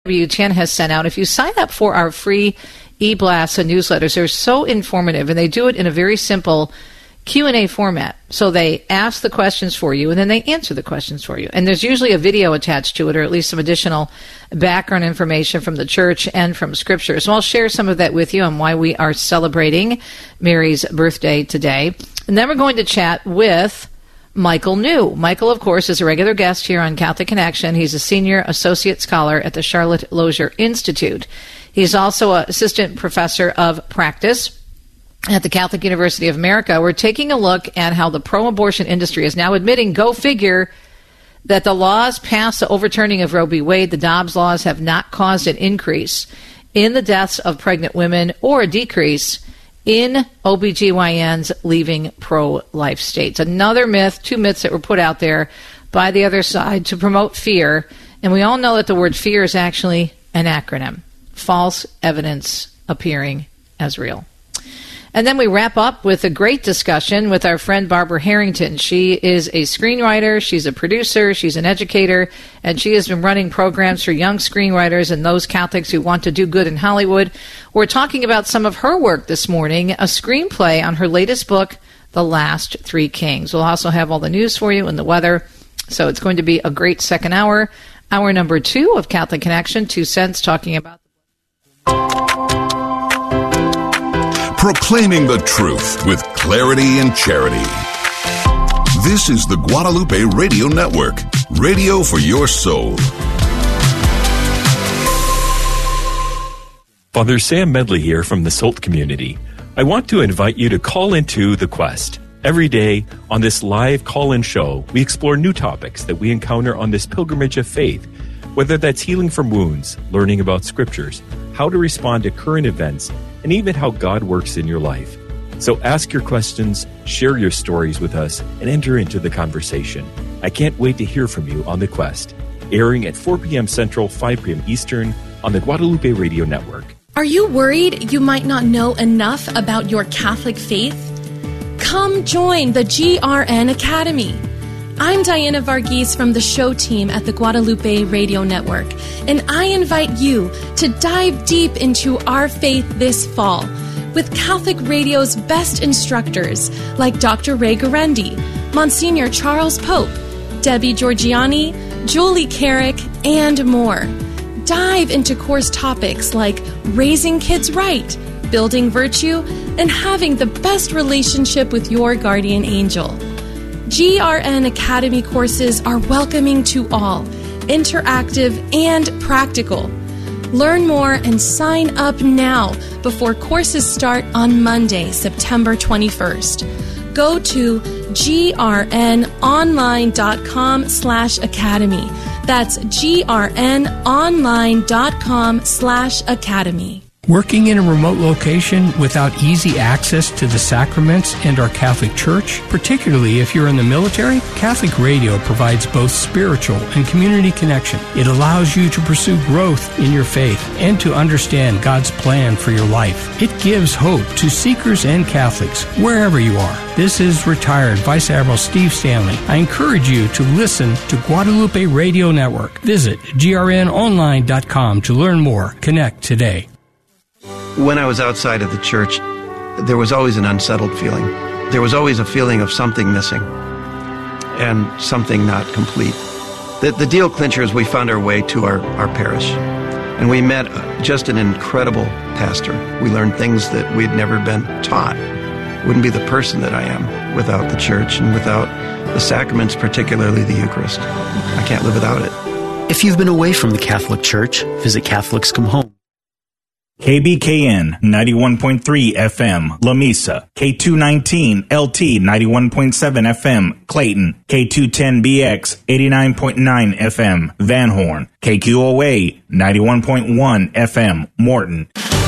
EWTN has sent out. If you sign up for our free e-blasts and newsletters, they're so informative, and they do it in a very simple Q&A format. So they ask the questions for you, and then they answer the questions for you. And there's usually a video attached to it, or at least some additional background information from the church and from Scripture. So I'll share some of that with you on why we are celebrating Mary's birthday today. And then we're going to chat with Michael New. Michael, of course, is a regular guest here on Catholic Connection. He's a senior associate scholar at the Charlotte Lozier Institute. He's also an assistant professor of practice at the Catholic University of America. We're taking a look at how the pro-abortion industry is now admitting, go figure, that the laws past the overturning of Roe v. Wade, the Dobbs laws, have not caused an increase in the deaths of pregnant women or a decrease in OBGYNs leaving pro-life states. Another myth, two myths that were put out there by the other side to promote fear. And we all know that the word fear is actually an acronym. False evidence appearing as real. And then we wrap up with a great discussion with our friend Barbara Harrington. She is a screenwriter, she's a producer, she's an educator, and she has been running programs for young screenwriters and those Catholics who want to do good in Hollywood. We're talking about some of her work this morning, a screenplay on her latest book, The Last Three Kings. We'll also have all the news for you and the weather, so it's going to be a great second hour. Hour number 2 of Catholic Connection, 2 cents, talking about proclaiming the truth with clarity and charity. This is the Guadalupe Radio Network, radio for your soul. Father Sam Medley here from the SOLT community. I want to invite you to call into The Quest. Every day on this live call-in show, we explore new topics that we encounter on this pilgrimage of faith, whether that's healing from wounds, learning about scriptures, how to respond to current events, and even how God works in your life. So ask your questions, share your stories with us, and enter into the conversation. I can't wait to hear from you on The Quest, airing at 4 p.m. Central, 5 p.m. Eastern on the Guadalupe Radio Network. Are you worried you might not know enough about your Catholic faith? Come join the GRN Academy. I'm Diana Varghese from the show team at the Guadalupe Radio Network, and I invite you to dive deep into our faith this fall with Catholic Radio's best instructors like Dr. Ray Guarendi, Monsignor Charles Pope, Debbie Georgiani, Julie Carrick, and more. Dive into course topics like raising kids right, building virtue, and having the best relationship with your guardian angel. GRN Academy courses are welcoming to all, interactive and practical. Learn more and sign up now before courses start on Monday, September 21st. Go to grnonline.com/academy. That's grnonline.com/academy. Working in a remote location without easy access to the sacraments and our Catholic Church, particularly if you're in the military, Catholic Radio provides both spiritual and community connection. It allows you to pursue growth in your faith and to understand God's plan for your life. It gives hope to seekers and Catholics wherever you are. This is retired Vice Admiral Steve Stanley. I encourage you to listen to Guadalupe Radio Network. Visit grnonline.com to learn more. Connect today. When I was outside of the church, there was always an unsettled feeling. There was always a feeling of something missing and something not complete. The deal clincher is we found our way to our parish, and we met just an incredible pastor. We learned things that we'd never been taught. Wouldn't be the person that I am without the church and without the sacraments, particularly the Eucharist. I can't live without it. If you've been away from the Catholic Church, visit Catholics Come Home. KBKN 91.3 FM, La Mesa, K219 LT 91.7 FM, Clayton, K210BX 89.9 FM, Van Horn, KQOA 91.1 FM, Morton.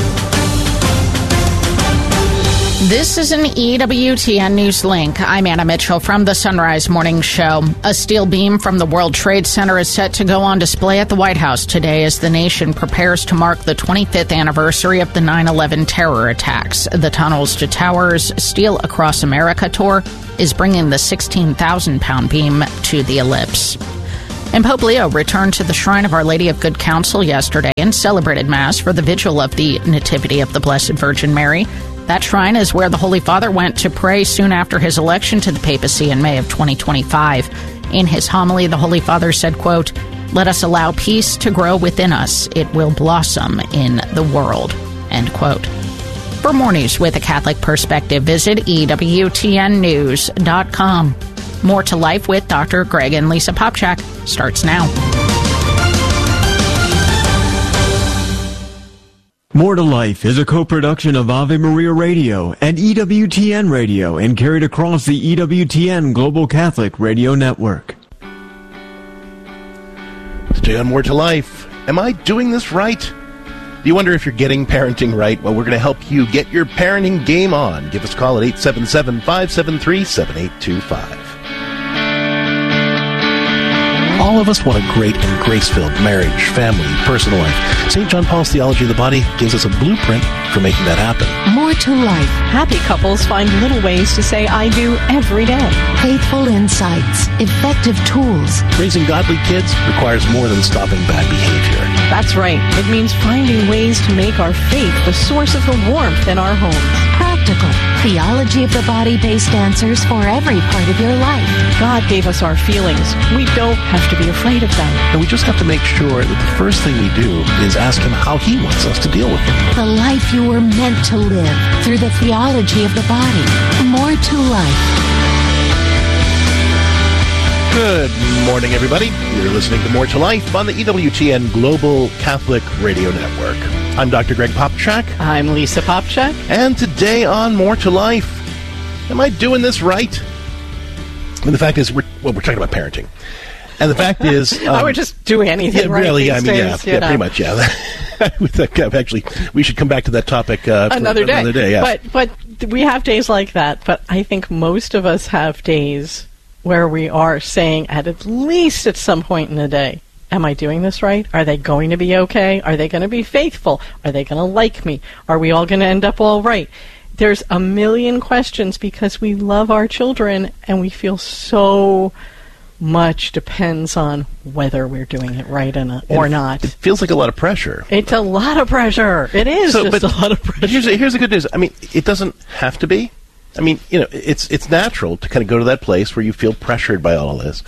This is an EWTN News Link. I'm Anna Mitchell from the Sunrise Morning Show. A steel beam from the World Trade Center is set to go on display at the White House today as the nation prepares to mark the 25th anniversary of the 9/11 terror attacks. The Tunnels to Towers Steel Across America tour is bringing the 16,000-pound beam to the ellipse. And Pope Leo returned to the Shrine of Our Lady of Good Counsel yesterday and celebrated Mass for the vigil of the Nativity of the Blessed Virgin Mary. That shrine is where the Holy Father went to pray soon after his election to the papacy in May of 2025. In his homily, the Holy Father said, quote, "Let us allow peace to grow within us. It will blossom in the world," end quote. For more news with a Catholic perspective, visit EWTNnews.com. More to Life with Dr. Greg and Lisa Popchak starts now. More to Life is a co-production of Ave Maria Radio and EWTN Radio and carried across the EWTN Global Catholic Radio Network. Today on More to Life, am I doing this right? Do you wonder if you're getting parenting right? Well, we're going to help you get your parenting game on. Give us a call at 877-573-7825. All of us want a great and grace-filled marriage, family, personal life. St. John Paul's Theology of the Body gives us a blueprint for making that happen. More to life. Happy couples find little ways to say I do every day. Faithful insights. Effective tools. Raising godly kids requires more than stopping bad behavior. That's right. It means finding ways to make our faith the source of the warmth in our homes. Practical. Theology of the Body-based answers for every part of your life. God gave us our feelings. We don't have to be afraid of them. And we just have to make sure that the first thing we do is ask Him how He wants us to deal with them. The life you were meant to live through the theology of the body. More to life. Good morning, everybody. You're listening to More to Life on the EWTN Global Catholic Radio Network. I'm Dr. Greg Popchak. I'm Lisa Popchak. And today on More to Life, am I doing this right? And the fact is, we're talking about parenting. And the fact is... I would just do anything right really, these days, pretty much, yeah. Actually, we should come back to that topic another day. Another day, yeah. But we have days like that, but I think most of us have days where we are saying at least at some point in the day, am I doing this right? Are they going to be okay? Are they going to be faithful? Are they going to like me? Are we all going to end up all right? There's a million questions because we love our children and we feel so much depends on whether we're doing it right or not. It feels like a lot of pressure. It's a lot of pressure. It is a lot of pressure. But here's the good news. I mean, it doesn't have to be. I mean, it's natural to kind of go to that place where you feel pressured by all of this.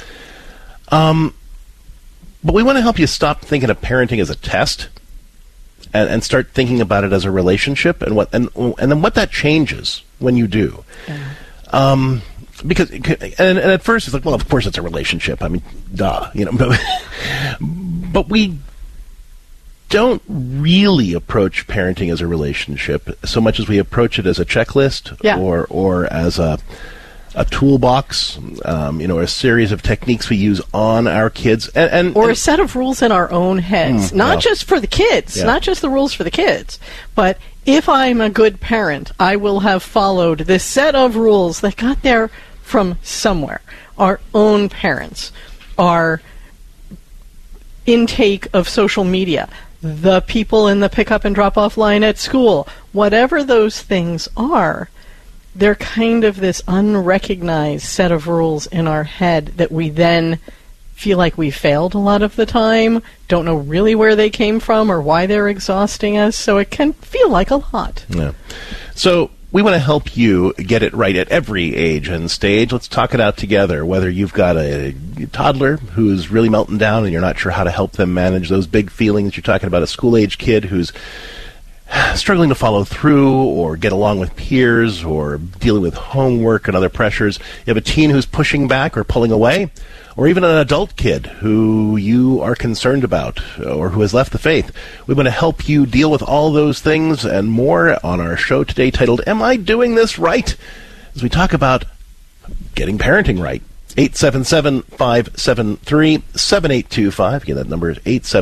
But we want to help you stop thinking of parenting as a test and start thinking about it as a relationship and then what that changes when you do. Yeah. Because at first it's like, well, of course it's a relationship. I mean, duh, but we don't really approach parenting as a relationship so much as we approach it as a checklist or as a toolbox, a series of techniques we use on our kids, or a set of rules in our own heads, not just for the kids, not just the rules for the kids, but if I'm a good parent, I will have followed this set of rules that got there from somewhere. Our own parents, our intake of social media, the people in the pick-up and drop-off line at school, whatever those things are, they're kind of this unrecognized set of rules in our head that we then feel like we failed a lot of the time, don't know really where they came from or why they're exhausting us, so it can feel like a lot. Yeah. So we want to help you get it right at every age and stage. Let's talk it out together, whether you've got a toddler who's really melting down and you're not sure how to help them manage those big feelings. You're talking about a school-age kid who's struggling to follow through or get along with peers or dealing with homework and other pressures. You have a teen who's pushing back or pulling away, or even an adult kid who you are concerned about or who has left the faith. We want to help you deal with all those things and more on our show today titled, Am I Doing This Right? As we talk about getting parenting right. 877-573-7825. Again, that number is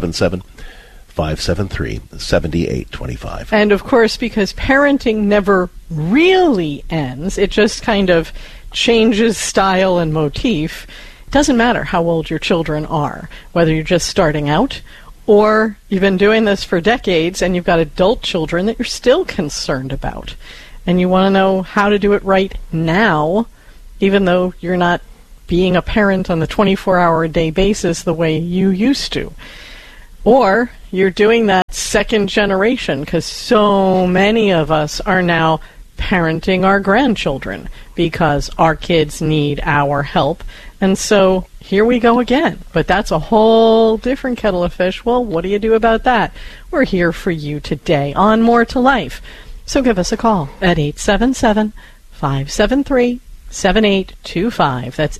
877-573-7825. And of course, because parenting never really ends, it just kind of changes style and motif. It doesn't matter how old your children are, whether you're just starting out or you've been doing this for decades and you've got adult children that you're still concerned about. And you want to know how to do it right now, even though you're not being a parent on the 24-hour-a-day basis the way you used to. Or you're doing that second generation, because so many of us are now parenting our grandchildren because our kids need our help. And so here we go again. But that's a whole different kettle of fish. Well, what do you do about that? We're here for you today on More to Life. So give us a call at 877-573-7825. That's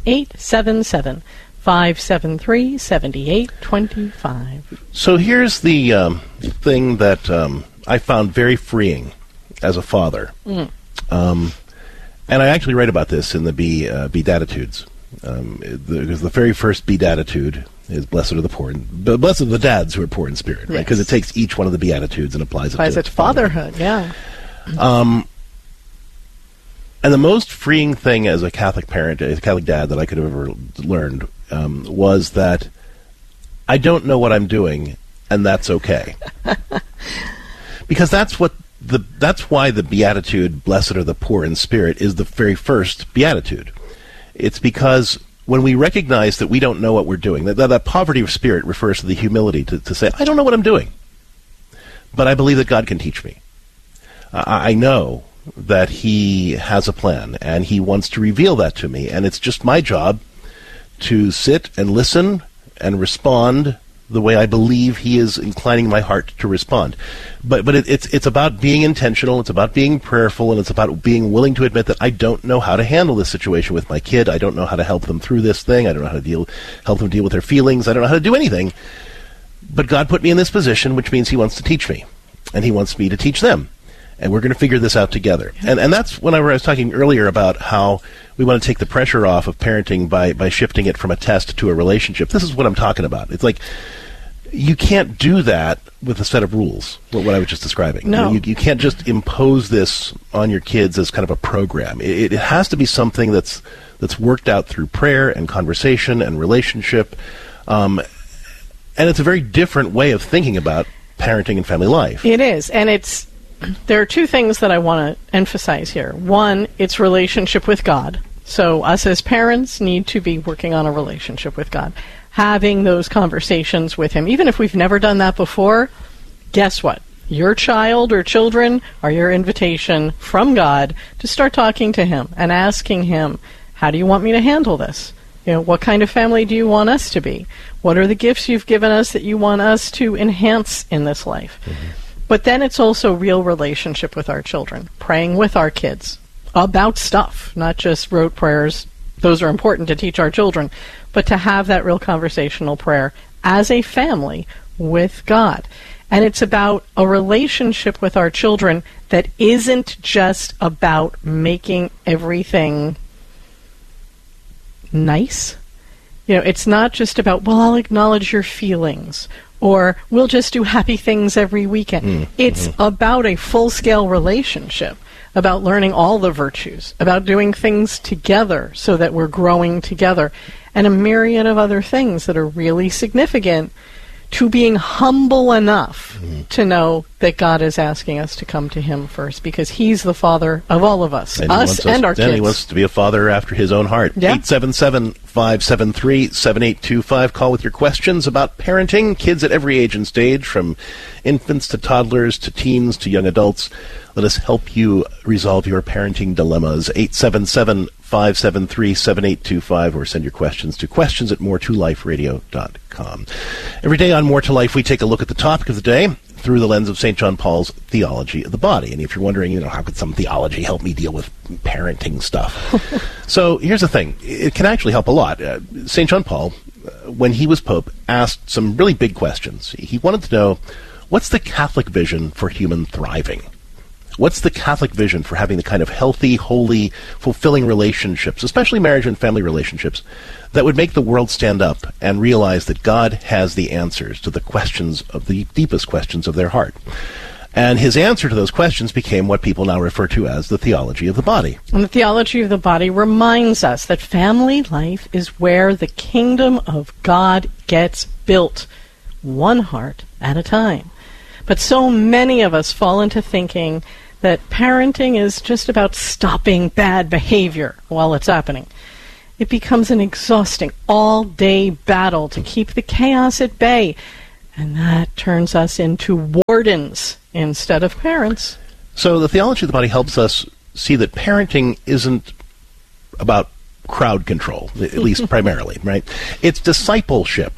877-573-7825. So here's the thing that I found very freeing as a father. And I actually write about this in the Beatitudes. Because the very first Beatitude is blessed are the poor, blessed are the dads who are poor in spirit, right? Because it takes each one of the Beatitudes and applies it to fatherhood. Yeah. And the most freeing thing as a Catholic parent, a Catholic dad that I could have ever learned was that I don't know what I'm doing, and that's okay. Because that's why the Beatitude, blessed are the poor in spirit, is the very first Beatitude. It's because when we recognize that we don't know what we're doing, that poverty of spirit refers to the humility to say, I don't know what I'm doing, but I believe that God can teach me. I know that He has a plan, and He wants to reveal that to me, and it's just my job to sit and listen and respond the way I believe He is inclining my heart to respond. But it's about being intentional, it's about being prayerful, and it's about being willing to admit that I don't know how to handle this situation with my kid. I don't know how to help them through this thing. I don't know how to help them deal with their feelings. I don't know how to do anything. But God put me in this position, which means He wants to teach me, and He wants me to teach them. And we're going to figure this out together. And that's when I was talking earlier about how we want to take the pressure off of parenting by shifting it from a test to a relationship. This is what I'm talking about. It's like, you can't do that with a set of rules, what I was just describing. No. You can't just impose this on your kids as kind of a program. It has to be something that's worked out through prayer and conversation and relationship. And it's a very different way of thinking about parenting and family life. It is. And there are two things that I want to emphasize here. One, it's relationship with God. So us as parents need to be working on a relationship with God, having those conversations with Him. Even if we've never done that before, guess what? Your child or children are your invitation from God to start talking to Him and asking Him, how do you want me to handle this? What kind of family do you want us to be? What are the gifts you've given us that you want us to enhance in this life? Mm-hmm. But then it's also real relationship with our children, praying with our kids about stuff, not just rote prayers. Those are important to teach our children, but to have that real conversational prayer as a family with God. And it's about a relationship with our children that isn't just about making everything nice. It's not just about, well, I'll acknowledge your feelings, or we'll just do happy things every weekend. It's about a full-scale relationship, about learning all the virtues, about doing things together so that we're growing together, and a myriad of other things that are really significant to being humble enough to know that God is asking us to come to Him first, because He's the Father of all of us, and our kids. And He wants to be a father after His own heart. Yeah. 877-573-7825. Call with your questions about parenting, kids at every age and stage, from infants to toddlers to teens to young adults. Let us help you resolve your parenting dilemmas. 877-573-7825, or send your questions to questions@moretoliferadio.com. Every day on More to Life, we take a look at the topic of the day through the lens of St. John Paul's theology of the body. And if you're wondering, how could some theology help me deal with parenting stuff? So here's the thing. It can actually help a lot. St. John Paul, when he was Pope, asked some really big questions. He wanted to know, what's the Catholic vision for human thriving? What's the Catholic vision for having the kind of healthy, holy, fulfilling relationships, especially marriage and family relationships, that would make the world stand up and realize that God has the answers to the questions of the deepest questions of their heart? And his answer to those questions became what people now refer to as the theology of the body. And the theology of the body reminds us that family life is where the kingdom of God gets built, one heart at a time. But so many of us fall into thinking that parenting is just about stopping bad behavior while it's happening. it becomes an exhausting all-day battle to keep the chaos at bay. And that turns us into wardens instead of parents. So the theology of the body helps us see that parenting isn't about crowd control, at least primarily, right? It's discipleship.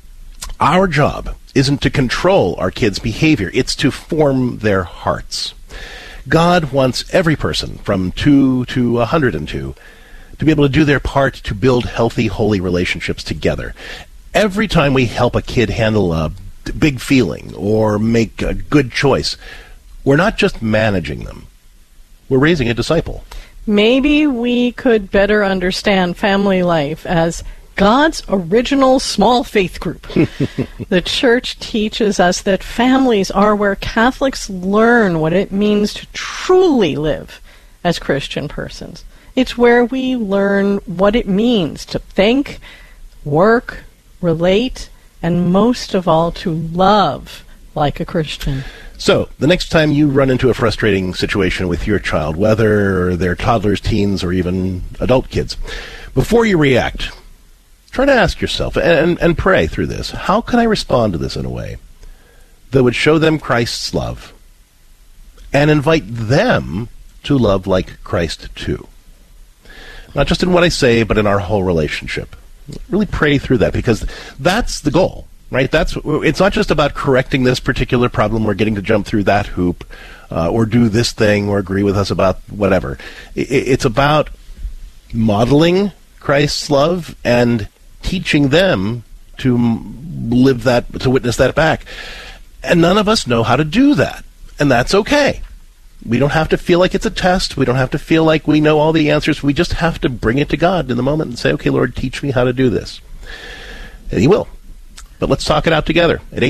Our job isn't to control our kids' behavior. It's to form their hearts. God wants every person from 2 to 102 to be able to do their part to build healthy, holy relationships together. Every time we help a kid handle a big feeling or make a good choice, we're not just managing them. We're raising a disciple. Maybe we could better understand family life as God's original small faith group. The church teaches us that families are where Catholics learn what it means to truly live as Christian persons. It's where we learn what it means to think, work, relate, and most of all, to love like a Christian. So, the next time you run into a frustrating situation with your child, whether they're toddlers, teens, or even adult kids, before you react, try to ask yourself and pray through this. How can I respond to this in a way that would show them Christ's love and invite them to love like Christ too? Not just in what I say, but in our whole relationship. Really pray through that, because that's the goal, right? It's not just about correcting this particular problem or getting to jump through that hoop or do this thing or agree with us about whatever. It's about modeling Christ's love and teaching them to live that, to witness that back. And none of us know how to do that, and that's okay. We don't have to feel like it's a test. We don't have to feel like we know all the answers. We just have to bring it to God in the moment and say, okay, Lord, teach me how to do this. And He will. But let's talk it out together at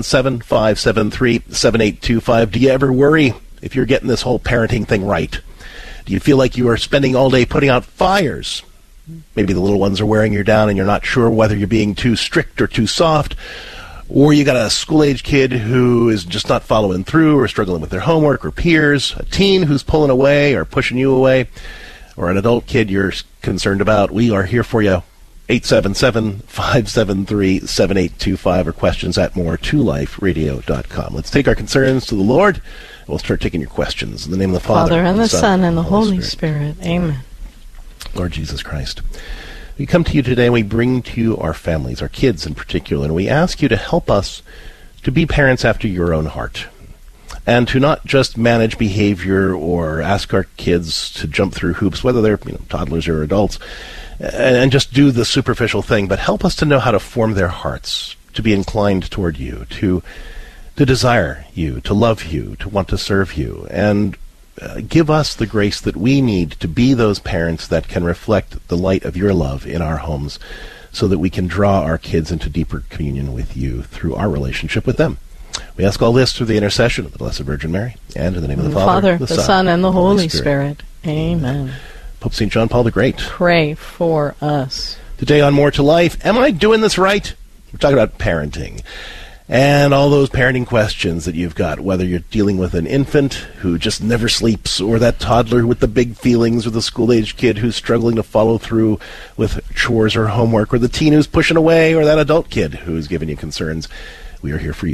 877-573-7825. Do you ever worry if you're getting this whole parenting thing right? Do you feel like you are spending all day putting out fires? Maybe the little ones are wearing you down and you're not sure whether you're being too strict or too soft. Or you got a school-age kid who is just not following through or struggling with their homework or peers, a teen who's pulling away or pushing you away, or an adult kid you're concerned about. We are here for you. 877-573-7825 or questions at more2liferadio.com. Let's take our concerns to the Lord, and we'll start taking your questions. In the name of the Father, and the Son, and the Holy Spirit. Amen. Lord Jesus Christ, we come to you today and we bring to you our families, our kids in particular, and we ask you to help us to be parents after your own heart, and to not just manage behavior or ask our kids to jump through hoops, whether they're toddlers or adults, and just do the superficial thing, but help us to know how to form their hearts, to be inclined toward you, to desire you, to love you, to want to serve you, and give us the grace that we need to be those parents that can reflect the light of your love in our homes, so that we can draw our kids into deeper communion with you through our relationship with them. We ask all this through the intercession of the Blessed Virgin Mary, and in the name of the Father, the Son, and the Holy Spirit. Amen. Pope St. John Paul the Great, pray for us. Today on More to Life, am I doing this right? We're talking about parenting. And all those parenting questions that you've got, whether you're dealing with an infant who just never sleeps, or that toddler with the big feelings, or the school-age kid who's struggling to follow through with chores or homework, or the teen who's pushing away, or that adult kid who's giving you concerns, we are here for you.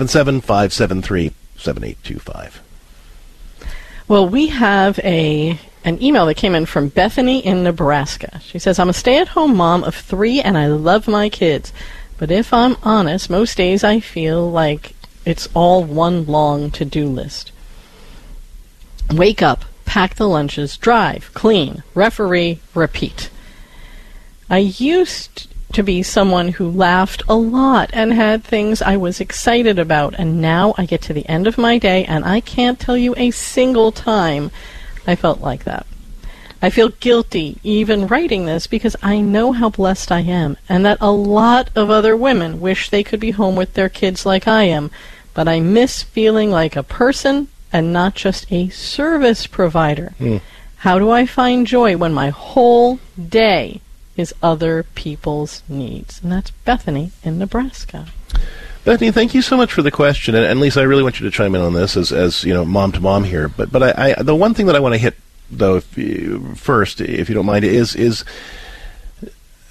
877-573-7825. Well, we have an email that came in from Bethany in Nebraska. She says, I'm a stay-at-home mom of 3, and I love my kids. But if I'm honest, most days I feel like it's all one long to-do list. Wake up, pack the lunches, drive, clean, referee, repeat. I used to be someone who laughed a lot and had things I was excited about, and now I get to the end of my day and I can't tell you a single time I felt like that. I feel guilty even writing this because I know how blessed I am, and that a lot of other women wish they could be home with their kids like I am, but I miss feeling like a person and not just a service provider. How do I find joy when my whole day is other people's needs? And that's Bethany in Nebraska. Bethany, thank you so much for the question, and Lisa, I really want you to chime in on this as mom to mom here. But I the one thing that I want to hit, though, if you don't mind, is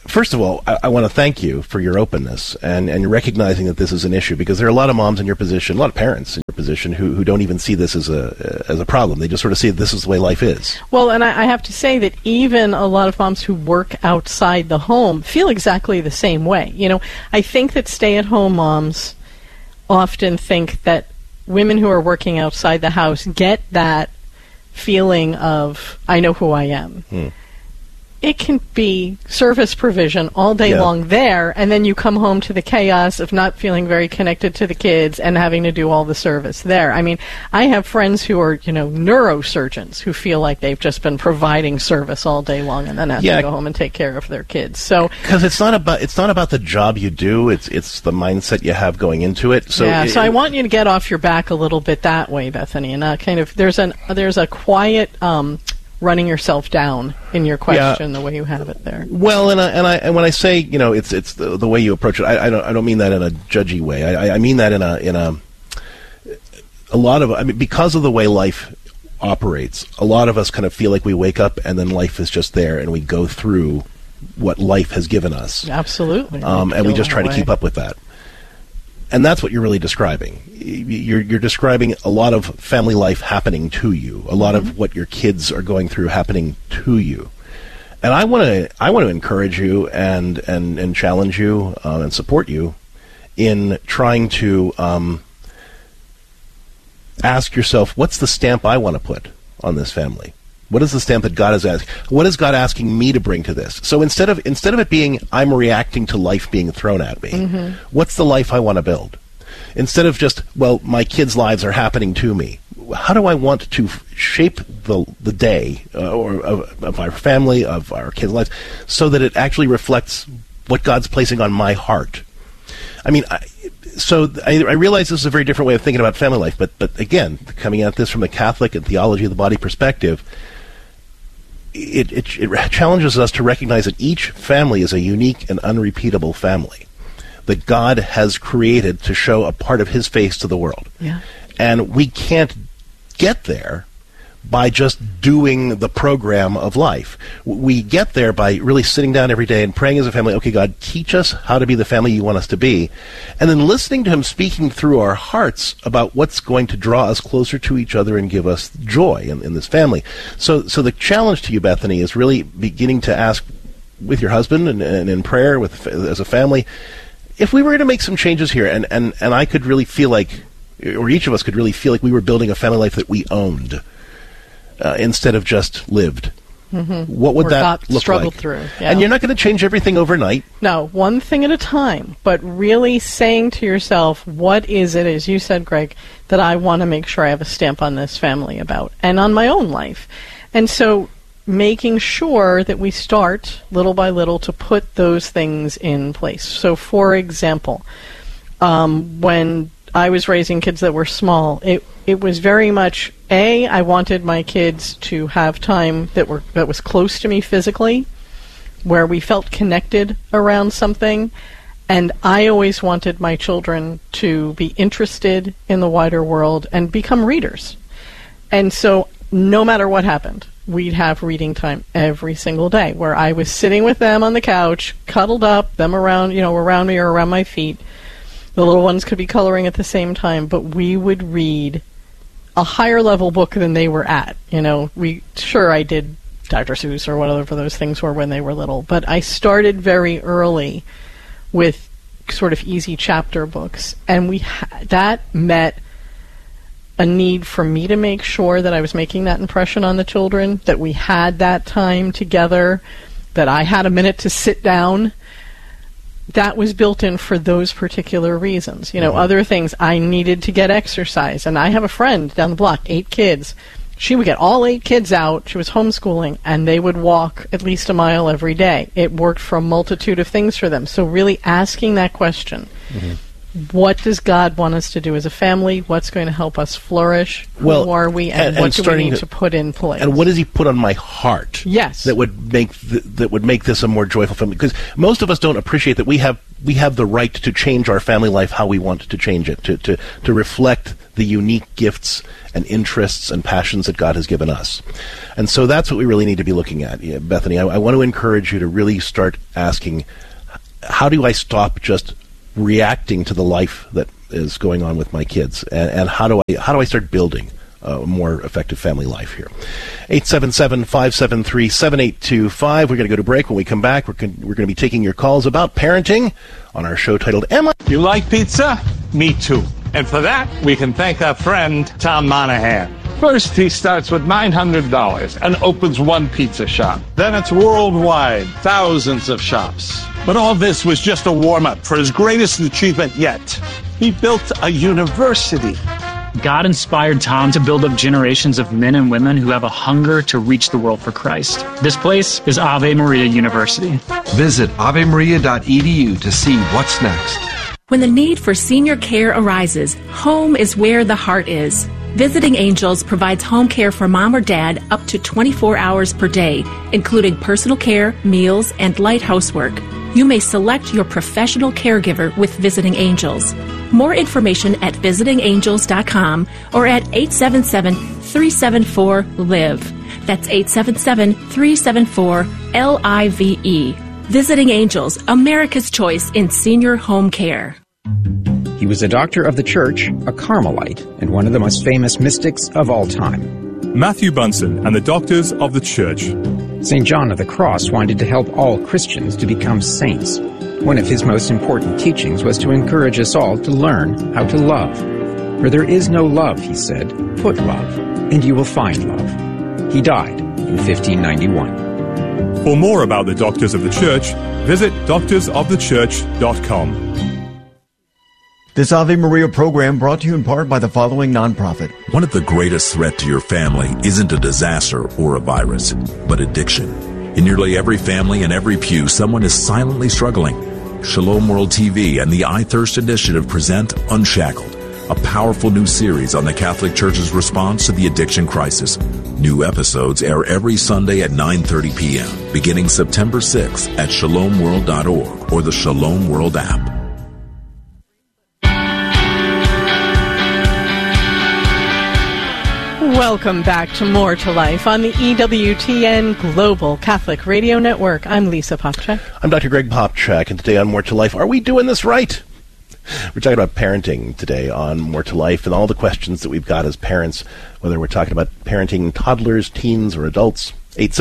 first of all, I want to thank you for your openness and recognizing that this is an issue, because there are a lot of moms in your position, a lot of parents in your position who don't even see this as a problem. They just sort of see that this is the way life is. Well, and I have to say that even a lot of moms who work outside the home feel exactly the same way. You know, I think that stay-at-home moms often think that women who are working outside the house get that feeling of, I know who I am. It can be service provision all day long there, and then you come home to the chaos of not feeling very connected to the kids and having to do all the service there. I mean, I have friends who are, neurosurgeons who feel like they've just been providing service all day long and then have to go home and take care of their kids. So, because it's not about the job you do; it's the mindset you have going into it. So, so I want you to get off your back a little bit that way, Bethany, and kind of there's a quiet. Running yourself down in your question, the way you have it there. Well, and when I say it's the way you approach it, I don't mean that in a judgy way. I mean that in a lot of because of the way life operates, a lot of us kind of feel like we wake up and then life is just there, and we go through what life has given us. Absolutely, and we just try to keep up with that. And that's what you're really describing. You're describing a lot of family life happening to you, a lot of what your kids are going through happening to you. And I want to encourage you and challenge you and support you in trying to ask yourself, what's the stamp I want to put on this family? What is the stamp that God is asking? What is God asking me to bring to this? So instead of it being I'm reacting to life being thrown at me, what's the life I want to build? Instead of just, well, my kids' lives are happening to me, how do I want to shape the day of our family, of our kids' lives, so that it actually reflects what God's placing on my heart? I mean, I realize this is a very different way of thinking about family life, but again, coming at this from a Catholic and theology of the body perspective, it challenges us to recognize that each family is a unique and unrepeatable family that God has created to show a part of his face to the world. Yeah. And we can't get there by just doing the program of life. We get there by really sitting down every day and praying as a family, okay, God, teach us how to be the family you want us to be, and then listening to him speaking through our hearts about what's going to draw us closer to each other and give us joy in this family. So the challenge to you, Bethany, is really beginning to ask with your husband and in prayer as a family, if we were going to make some changes here, and I could really feel like, or each of us could really feel like we were building a family life that we owned, instead of just lived. What would that look struggled like? Through. Yeah. And you're not going to change everything overnight. No, one thing at a time, but really saying to yourself, what is it, as you said, Greg, that I want to make sure I have a stamp on this family about, and on my own life. And so making sure that we start, little by little, to put those things in place. So, for example, when I was raising kids that were small, it was very much, I wanted my kids to have time that was close to me physically, where we felt connected around something, and I always wanted my children to be interested in the wider world and become readers. And so no matter what happened, we'd have reading time every single day, where I was sitting with them on the couch, cuddled up, them around, around me or around my feet. The little ones could be coloring at the same time, but we would read a higher level book than they were at. I did Dr. Seuss or whatever those things were when they were little, but I started very early with sort of easy chapter books, and that met a need for me to make sure that I was making that impression on the children, that we had that time together, that I had a minute to sit down. That was built in for those particular reasons. Other things, I needed to get exercise. And I have a friend down the block, 8 kids. She would get all 8 kids out. She was homeschooling, and they would walk at least a mile every day. It worked for a multitude of things for them. So really asking that question, what does God want us to do as a family? What's going to help us flourish? Well, who are we, and what do we need to put in place? And what does He put on my heart? Yes, that would make this a more joyful family. Because most of us don't appreciate that we have the right to change our family life how we want to change it, to reflect the unique gifts and interests and passions that God has given us. And so that's what we really need to be looking at. Yeah, Bethany, I want to encourage you to really start asking, how do I stop just reacting to the life that is going on with my kids, and how do I start building a more effective family life here? 877-573-7825. We're going to go to break. When we come back, we're going to be taking your calls about parenting on our show titled Emma. You like pizza? Me too. And for that, we can thank our friend Tom Monahan. First, he starts with $900 and opens one pizza shop. Then it's worldwide, thousands of shops. But all this was just a warm-up for his greatest achievement yet. He built a university. God inspired Tom to build up generations of men and women who have a hunger to reach the world for Christ. This place is Ave Maria University. Visit avemaria.edu to see what's next. When the need for senior care arises, home is where the heart is. Visiting Angels provides home care for mom or dad up to 24 hours per day, including personal care, meals, and light housework. You may select your professional caregiver with Visiting Angels. More information at visitingangels.com or at 877-374-LIVE. That's 877-374-LIVE. Visiting Angels, America's choice in senior home care. He was a doctor of the church, a Carmelite, and one of the most famous mystics of all time. Matthew Bunson and the Doctors of the Church. St. John of the Cross wanted to help all Christians to become saints. One of his most important teachings was to encourage us all to learn how to love. Where there is no love, he said, put love, and you will find love. He died in 1591. For more about the Doctors of the Church, visit doctorsofthechurch.com. This Ave Maria program brought to you in part by the following nonprofit. One of the greatest threats to your family isn't a disaster or a virus, but addiction. In nearly every family and every pew, someone is silently struggling. Shalom World TV and the iThirst Initiative present Unshackled, a powerful new series on the Catholic Church's response to the addiction crisis. New episodes air every Sunday at 9:30 p.m., beginning September 6th at shalomworld.org or the Shalom World app. Welcome back to More to Life on the EWTN Global Catholic Radio Network. I'm Lisa Popchak. I'm Dr. Greg Popchak, and today on More to Life, are we doing this right? We're talking about parenting today on More to Life and all the questions that we've got as parents, whether we're talking about parenting toddlers, teens, or adults.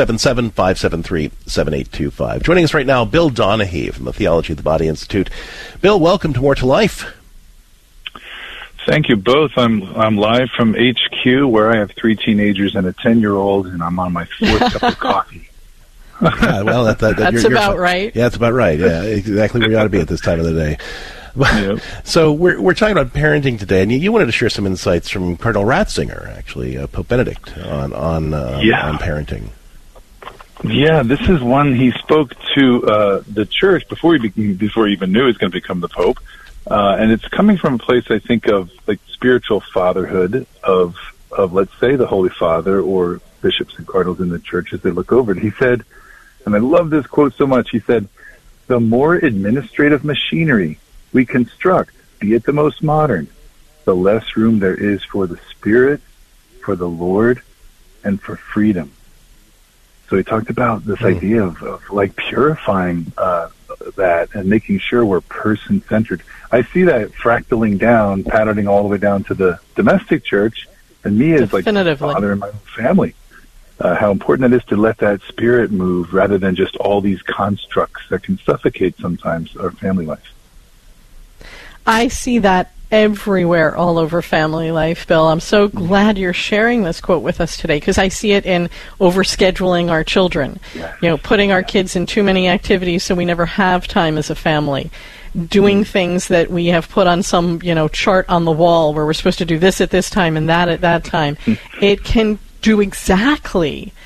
877-573-7825. Joining us right now, Bill Donahue from the Theology of the Body Institute. Bill, welcome to More to Life. Thank you both. I'm live from HQ, where I have 3 teenagers and a 10-year-old, and I'm on my 4th cup of coffee. Yeah, well, that's you're about right. Yeah, that's about right. Yeah, exactly where you ought to be at this time of the day. Yep. So we're talking about parenting today, and you wanted to share some insights from Cardinal Ratzinger, actually, Pope Benedict, on parenting. Yeah, this is one he spoke to the church before he even knew he was going to become the Pope. And it's coming from a place, I think, of like spiritual fatherhood of let's say, the Holy Father or bishops and cardinals in the church as they look over it. He said, and I love this quote so much, he said, "The more administrative machinery we construct, be it the most modern, the less room there is for the Spirit, for the Lord, and for freedom." So he talked about this idea of like purifying that and making sure we're person-centered. I see that fractaling down, patterning all the way down to the domestic church, and me as like the father in my own family. How important it is to let that spirit move rather than just all these constructs that can suffocate sometimes our family life. I see that everywhere, all over family life, Bill. I'm so glad you're sharing this quote with us today, because I see it in overscheduling our children, putting our kids in too many activities so we never have time as a family, doing things that we have put on some, chart on the wall where we're supposed to do this at this time and that at that time. It can do exactly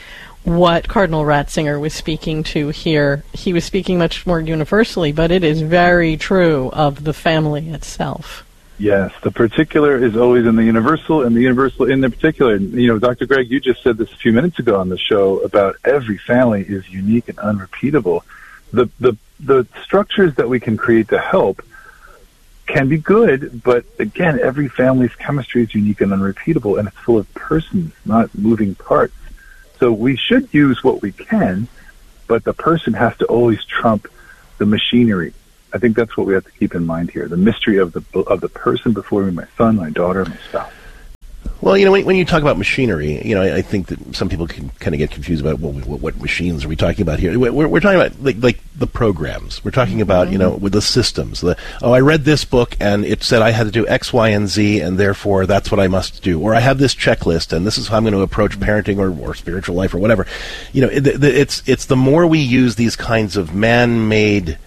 what Cardinal Ratzinger was speaking to here. He was speaking much more universally, but it is very true of the family itself. Yes, the particular is always in the universal, and the universal in the particular. You know, Dr. Greg, you just said this a few minutes ago on the show about every family is unique and unrepeatable. The structures that we can create to help can be good, but again, every family's chemistry is unique and unrepeatable, and it's full of persons, not moving parts. So we should use what we can, but the person has to always trump the machinery. I think that's what we have to keep in mind here. The mystery of the person before me, my son, my daughter, my spouse. Well, you know, when you talk about machinery, you know, I think that some people can kind of get confused about, well, what machines are we talking about here? We're talking about like the programs. We're talking about, you know, with the systems. I read this book and it said I had to do X, Y, and Z, and therefore that's what I must do. Or I have this checklist and this is how I'm going to approach parenting or spiritual life or whatever. You know, it's the more we use these kinds of man-made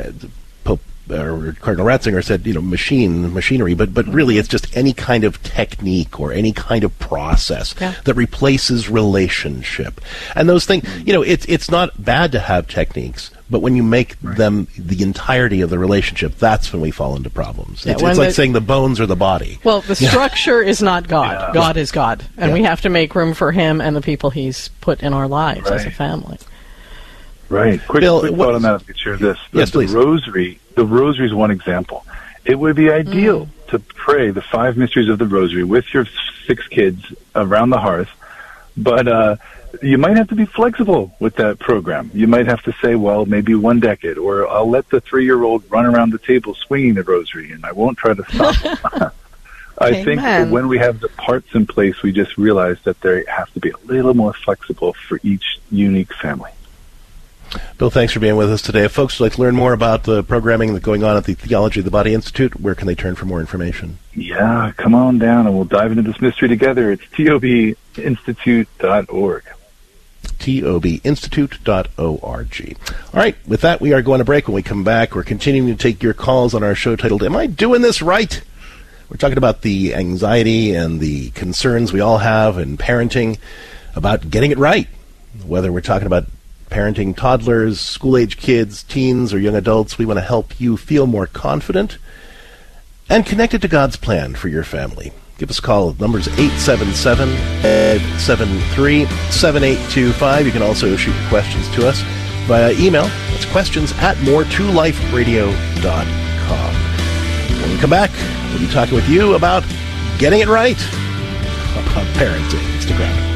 or Cardinal Ratzinger said, you know, machinery, but really it's just any kind of technique or any kind of process that replaces relationship. And those things, you know, it's not bad to have techniques, but when you make them the entirety of the relationship, that's when we fall into problems. It's like saying the bones are the body. Well, the structure is not God. Yeah. God is God. And we have to make room for him and the people he's put in our lives as a family. Right. Quick thought on that. I could share this. Yes, please. The rosary is one example. It would be ideal to pray the 5 mysteries of the rosary with your 6 kids around the hearth, but you might have to be flexible with that program. You might have to say, well, maybe 1 decade, or I'll let the 3-year-old run around the table swinging the rosary, and I won't try to stop them. I think that when we have the parts in place, we just realize that they have to be a little more flexible for each unique family. Bill, thanks for being with us today. If folks would like to learn more about the programming that's going on at the Theology of the Body Institute, where can they turn for more information? Yeah, come on down and we'll dive into this mystery together. It's tobinstitute.org. tobinstitute.org. All right, with that, we are going to break. When we come back, we're continuing to take your calls on our show titled, Am I Doing This Right? We're talking about the anxiety and the concerns we all have in parenting about getting it right, whether we're talking about parenting toddlers, school-age kids, teens, or young adults. We want to help you feel more confident and connected to God's plan for your family. Give us a call. The number's 877-573-7825. You can also shoot your questions to us via email. That's questions@moretoliferadio.com. When we come back, we'll be talking with you about getting it right about parenting. Stick around.